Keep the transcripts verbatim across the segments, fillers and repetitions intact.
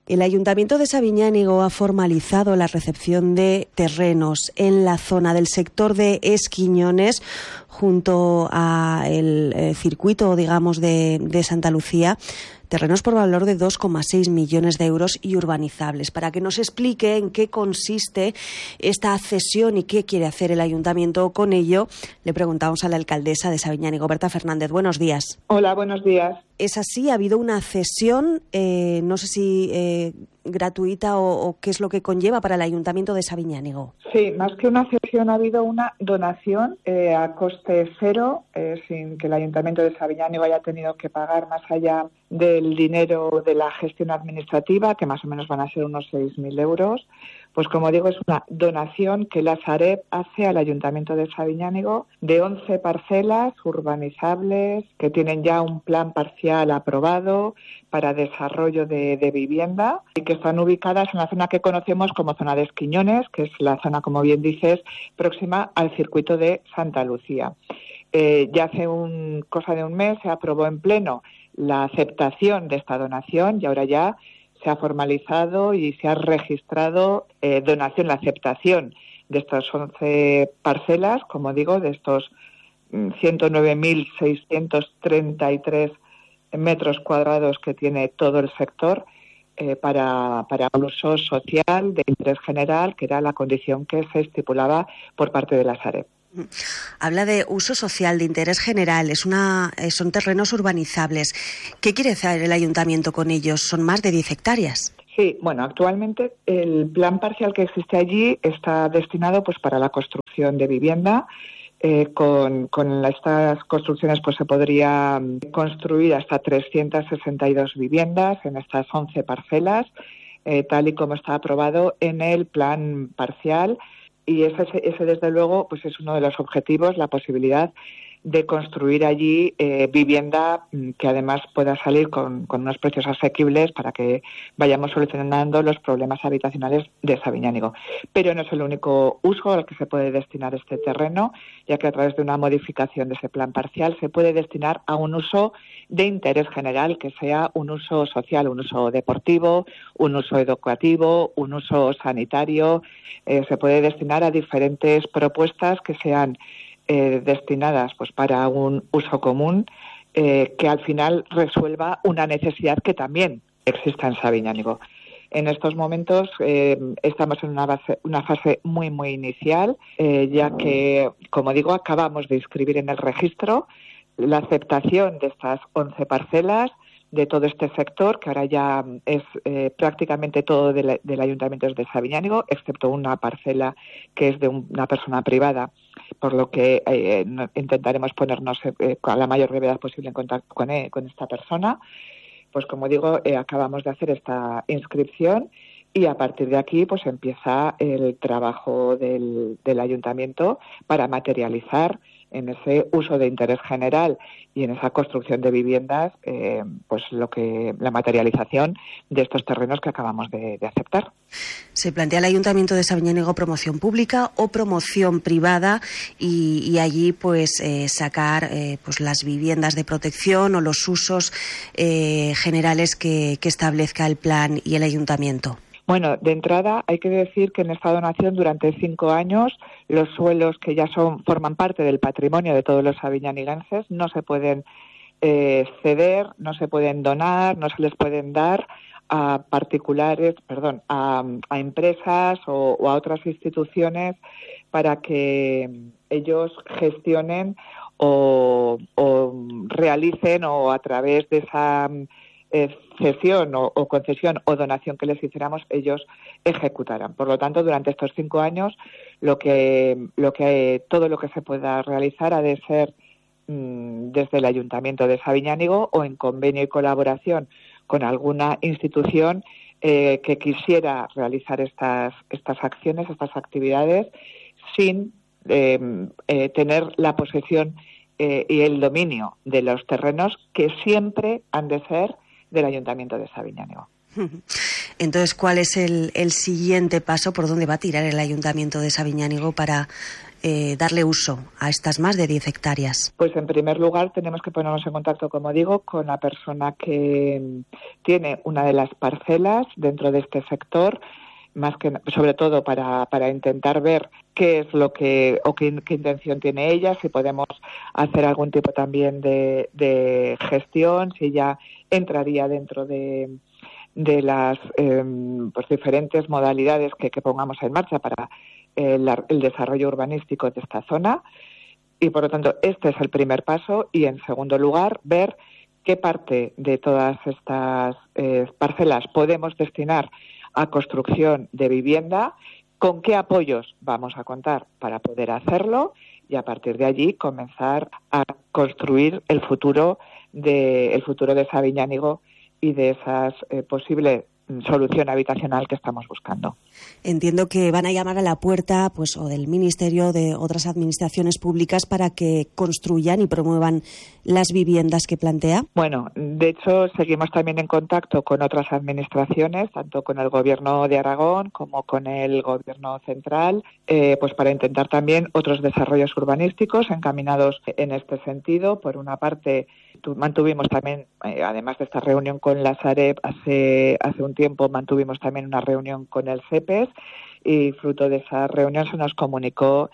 El Ayuntamiento de Sabiñánigo ha formalizado la recepción de terrenos en la zona del sector de Esquiñones junto al eh, circuito, digamos, de, de Santa Lucía. Terrenos por valor de dos coma seis millones de euros y urbanizables. Para que nos explique en qué consiste esta cesión y qué quiere hacer el Ayuntamiento con ello, le preguntamos a la alcaldesa de Sabiñánigo, Berta Fernández. Buenos días. Hola, buenos días. ¿Es así? ¿Ha habido una cesión, eh, no sé si eh, gratuita o, o qué es lo que conlleva para el Ayuntamiento de Sabiñánigo? Sí, más que una cesión ha habido una donación eh, a coste cero, eh, sin que el Ayuntamiento de Sabiñánigo haya tenido que pagar más allá del dinero de la gestión administrativa, que más o menos van a ser unos seis mil euros. Pues como digo, es una donación que la Sareb hace al Ayuntamiento de Sabiñánigo de once parcelas urbanizables que tienen ya un plan parcial aprobado para desarrollo de, de vivienda y que están ubicadas en la zona que conocemos como zona de Esquiñones, que es la zona, como bien dices, próxima al circuito de Santa Lucía. Eh, ya hace un cosa de un mes se aprobó en pleno la aceptación de esta donación y ahora ya se ha formalizado y se ha registrado eh, donación, la aceptación de estas once parcelas, como digo, de estos ciento nueve mil seiscientos treinta y tres metros cuadrados que tiene todo el sector eh, para, para un uso social de interés general, que era la condición que se estipulaba por parte de la Sareb. Habla de uso social de interés general, es una, son terrenos urbanizables. ¿Qué quiere hacer el Ayuntamiento con ellos? Son más de diez hectáreas. Sí, bueno, actualmente el plan parcial que existe allí está destinado pues para la construcción de vivienda. Eh, con, con estas construcciones pues se podría construir hasta trescientas sesenta y dos viviendas en estas once parcelas, eh, tal y como está aprobado en el plan parcial. Y ese, ese, desde luego, pues es uno de los objetivos, la posibilidad de construir allí eh, vivienda que además pueda salir con, con unos precios asequibles para que vayamos solucionando los problemas habitacionales de Sabiñánigo. Pero no es el único uso al que se puede destinar este terreno, ya que a través de una modificación de ese plan parcial se puede destinar a un uso de interés general, que sea un uso social, un uso deportivo, un uso educativo, un uso sanitario. Eh, se puede destinar a diferentes propuestas que sean Eh, destinadas pues para un uso común eh, que al final resuelva una necesidad que también exista en Sabiñánigo. En estos momentos eh, estamos en una, base, una fase muy, muy inicial, eh, ya que, como digo, acabamos de inscribir en el registro la aceptación de estas once parcelas de todo este sector, que ahora ya es eh, prácticamente todo del, del Ayuntamiento de Sabiñánigo, excepto una parcela que es de un, una persona privada, por lo que eh, no, intentaremos ponernos eh, a la mayor brevedad posible en contacto con, él, con esta persona. Pues como digo, eh, acabamos de hacer esta inscripción y a partir de aquí pues empieza el trabajo del, del Ayuntamiento para materializar en ese uso de interés general y en esa construcción de viviendas, eh, pues lo que la materialización de estos terrenos que acabamos de, de aceptar. Se plantea el Ayuntamiento de Sabiñánigo promoción pública o promoción privada y, y allí pues eh, sacar eh, pues las viviendas de protección o los usos eh, generales que, que establezca el plan y el Ayuntamiento. Bueno, de entrada hay que decir que en esta donación durante cinco años los suelos que ya son forman parte del patrimonio de todos los sabiñanigenses no se pueden eh, ceder, no se pueden donar, no se les pueden dar a particulares, perdón, a, a empresas o, o a otras instituciones para que ellos gestionen o, o realicen o a través de esa Eh, cesión o, o concesión o donación que les hiciéramos, ellos ejecutaran. Por lo tanto, durante estos cinco años, lo que, lo que todo lo que se pueda realizar ha de ser mmm, desde el Ayuntamiento de Sabiñánigo o en convenio y colaboración con alguna institución eh, que quisiera realizar estas, estas acciones, estas actividades, sin eh, eh, tener la posesión eh, y el dominio de los terrenos que siempre han de ser del Ayuntamiento de Sabiñánigo. Entonces, ¿cuál es el, el siguiente paso? ¿Por dónde va a tirar el Ayuntamiento de Sabiñánigo para eh, darle uso a estas más de diez hectáreas? Pues en primer lugar tenemos que ponernos en contacto, como digo, con la persona que tiene una de las parcelas dentro de este sector, más que sobre todo para, para intentar ver qué es lo que o qué, qué intención tiene ella, si podemos hacer algún tipo también de, de gestión, si ya entraría dentro de, de las eh, pues diferentes modalidades que, que pongamos en marcha para eh, la, el desarrollo urbanístico de esta zona. Y por lo tanto, este es el primer paso. Y en segundo lugar, ver qué parte de todas estas eh, parcelas podemos destinar a construcción de vivienda, con qué apoyos vamos a contar para poder hacerlo y a partir de allí comenzar a construir el futuro de el futuro de Sabiñánigo y de esas eh, posibles solución habitacional que estamos buscando. Entiendo que van a llamar a la puerta, pues, o del Ministerio, de otras administraciones públicas para que construyan y promuevan las viviendas que plantea. Bueno, de hecho seguimos también en contacto con otras administraciones, tanto con el Gobierno de Aragón como con el Gobierno central, eh, pues para intentar también otros desarrollos urbanísticos encaminados en este sentido. Por una parte, mantuvimos también, eh, además de esta reunión con la Sareb, hace hace un tiempo mantuvimos también una reunión con el CEPES y fruto de esa reunión se nos comunicó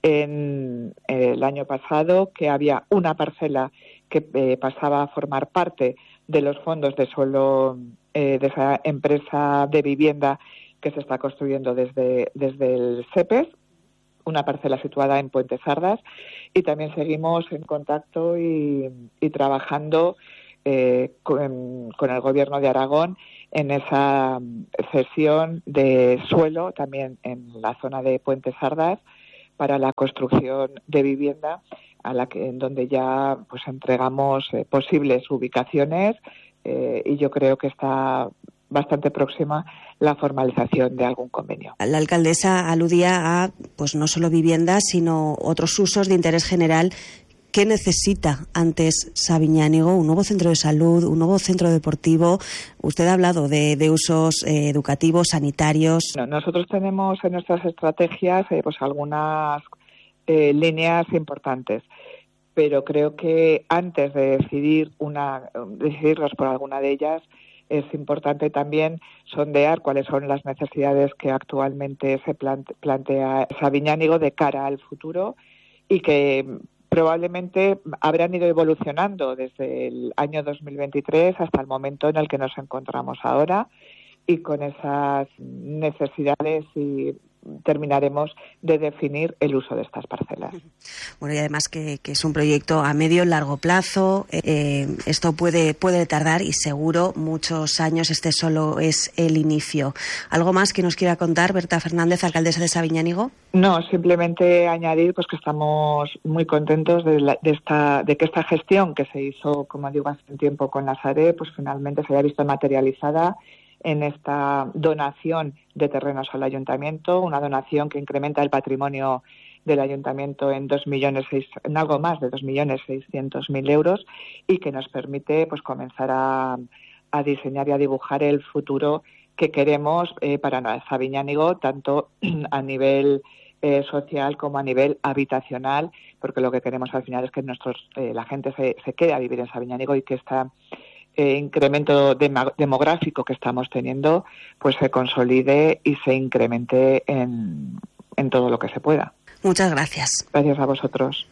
en eh, el año pasado que había una parcela que eh, pasaba a formar parte de los fondos de suelo eh, de esa empresa de vivienda que se está construyendo desde, desde el CEPES, una parcela situada en Puente Sardas, y también seguimos en contacto y, y trabajando eh, con, con el Gobierno de Aragón en esa cesión de suelo también en la zona de Puente Sardas para la construcción de vivienda, a la que en donde ya pues entregamos eh, posibles ubicaciones eh, y yo creo que está bastante próxima la formalización de algún convenio. La alcaldesa aludía a pues no solo viviendas, sino otros usos de interés general. ¿Qué necesita antes Sabiñánigo? ¿Un nuevo centro de salud? ¿Un nuevo centro deportivo? Usted ha hablado de, de usos eh, educativos, sanitarios. No, nosotros tenemos en nuestras estrategias eh, pues algunas eh, líneas importantes, pero creo que antes de decidir una, decidirnos por alguna de ellas, es importante también sondear cuáles son las necesidades que actualmente se plante, plantea Sabiñánigo de cara al futuro y que probablemente habrán ido evolucionando desde el año dos mil veintitrés hasta el momento en el que nos encontramos ahora, y con esas necesidades y terminaremos de definir el uso de estas parcelas. Bueno, y además que, que es un proyecto a medio y largo plazo. Eh, esto puede, puede tardar y seguro muchos años. Este solo es el inicio. ¿Algo más que nos quiera contar, Berta Fernández, alcaldesa de Sabiñánigo? No, simplemente añadir pues que estamos muy contentos de, la, de, esta, de que esta gestión que se hizo, como digo, hace un tiempo con la Sareb, pues finalmente se haya visto materializada en esta donación de terrenos al ayuntamiento, una donación que incrementa el patrimonio del ayuntamiento en dos millones seis, en algo más de dos millones seiscientos mil euros y que nos permite pues comenzar a, a diseñar y a dibujar el futuro que queremos eh, para Sabiñánigo, tanto a nivel eh, social como a nivel habitacional, porque lo que queremos al final es que nuestros eh, la gente se, se quede a vivir en Sabiñánigo y que esta Eh, incremento dem- demográfico que estamos teniendo pues se consolide y se incremente en, en todo lo que se pueda. Muchas gracias. Gracias a vosotros.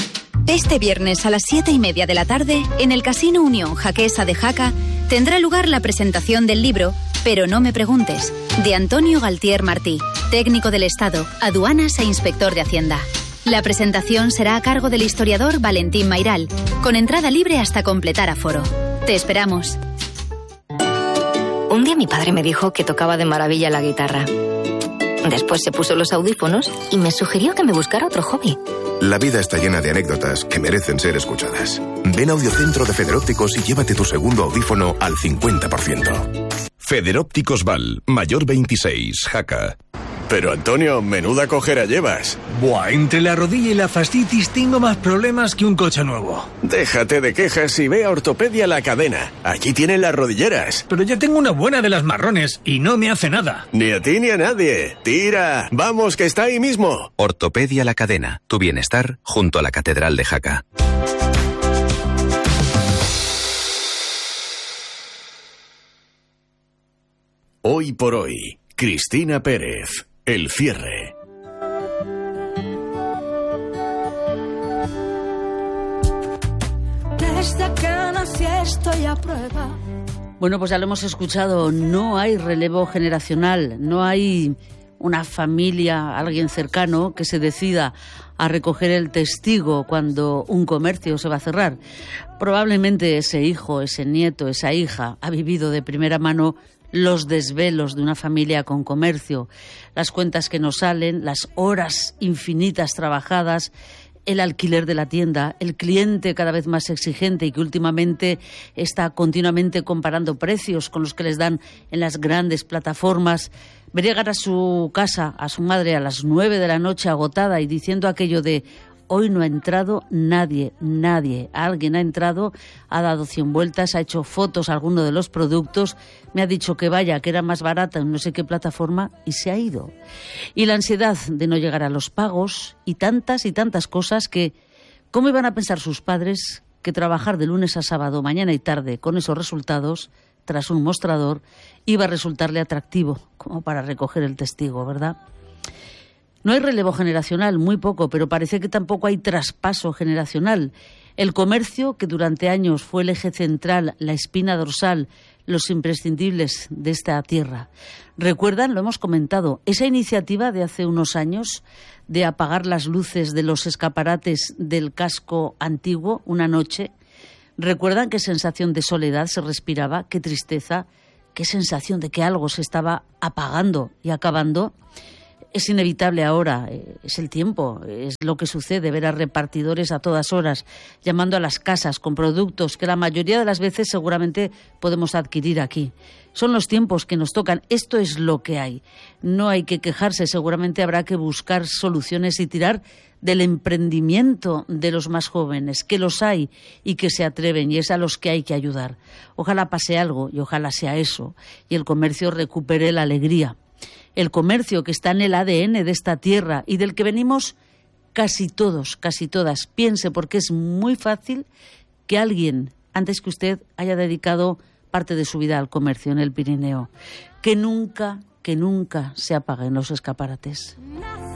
Este viernes a las siete y media de la tarde, en el Casino Unión Jaquesa de Jaca, tendrá lugar la presentación del libro Pero no me preguntes, de Antonio Galtier Martí, técnico del Estado, aduanas e inspector de Hacienda. La presentación será a cargo del historiador Valentín Mairal, con entrada libre hasta completar aforo. Te esperamos. Un día mi padre me dijo que tocaba de maravilla la guitarra. Después se puso los audífonos y me sugirió que me buscara otro hobby. La vida está llena de anécdotas que merecen ser escuchadas. Ven a Audiocentro de Federópticos y llévate tu segundo audífono al cincuenta por ciento. Federópticos Val, Mayor veintiséis, Jaca. Pero Antonio, menuda cojera llevas. Buah, entre la rodilla y la fascitis tengo más problemas que un coche nuevo. Déjate de quejas y ve a Ortopedia La Cadena. Allí tienen las rodilleras. Pero ya tengo una buena de las marrones y no me hace nada. Ni a ti ni a nadie. Tira, vamos que está ahí mismo. Ortopedia La Cadena. Tu bienestar junto a la Catedral de Jaca. Hoy por hoy, Cristina Pérez. El cierre. Desde que nací estoy a prueba. Bueno, pues ya lo hemos escuchado, no hay relevo generacional, no hay una familia, alguien cercano que se decida a recoger el testigo cuando un comercio se va a cerrar. Probablemente ese hijo, ese nieto, esa hija ha vivido de primera mano los desvelos de una familia con comercio, las cuentas que no salen, las horas infinitas trabajadas, el alquiler de la tienda, el cliente cada vez más exigente y que últimamente está continuamente comparando precios con los que les dan en las grandes plataformas. Ver llegar a su casa, a su madre, a las nueve de la noche agotada y diciendo aquello de hoy no ha entrado nadie, nadie. Alguien ha entrado, ha dado cien vueltas, ha hecho fotos a alguno de los productos, me ha dicho que vaya, que era más barata en no sé qué plataforma y se ha ido. Y la ansiedad de no llegar a los pagos y tantas y tantas cosas que, ¿cómo iban a pensar sus padres que trabajar de lunes a sábado, mañana y tarde, con esos resultados, tras un mostrador, iba a resultarle atractivo como para recoger el testigo, ¿verdad? No hay relevo generacional, muy poco, pero parece que tampoco hay traspaso generacional. El comercio, que durante años fue el eje central, la espina dorsal, los imprescindibles de esta tierra. ¿Recuerdan? Lo hemos comentado. Esa iniciativa de hace unos años de apagar las luces de los escaparates del casco antiguo una noche. ¿Recuerdan qué sensación de soledad se respiraba? ¿Qué tristeza? ¿Qué sensación de que algo se estaba apagando y acabando? Es inevitable ahora, es el tiempo, es lo que sucede, ver a repartidores a todas horas, llamando a las casas con productos que la mayoría de las veces seguramente podemos adquirir aquí. Son los tiempos que nos tocan, esto es lo que hay. No hay que quejarse, seguramente habrá que buscar soluciones y tirar del emprendimiento de los más jóvenes, que los hay y que se atreven, y es a los que hay que ayudar. Ojalá pase algo y ojalá sea eso, y el comercio recupere la alegría. El comercio que está en el A D N de esta tierra y del que venimos casi todos, casi todas. Piense, porque es muy fácil que alguien, antes que usted, haya dedicado parte de su vida al comercio en el Pirineo. Que nunca, que nunca se apaguen los escaparates.